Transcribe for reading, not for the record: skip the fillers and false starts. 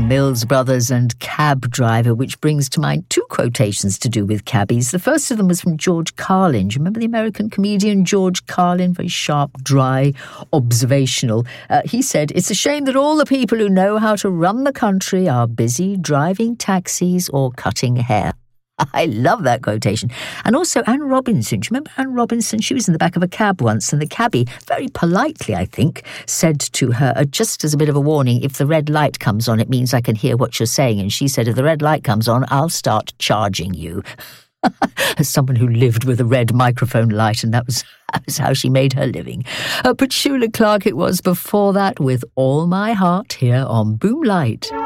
Mills Brothers and Cab Driver, which brings to mind two quotations to do with cabbies. The first of them was from George Carlin. Do you remember the American comedian George Carlin? Very sharp, dry, observational. He said, "It's a shame that all the people who know how to run the country are busy driving taxis or cutting hair." I love that quotation. And also Anne Robinson. Do you remember Anne Robinson? She was in the back of a cab once, and the cabbie, very politely, I think, said to her, just as a bit of a warning, "If the red light comes on, it means I can hear what you're saying." And she said, "If the red light comes on, I'll start charging you." As someone who lived with a red microphone light, and that was how she made her living. Petula Clark it was before that, with All My Heart, here on Boomlight.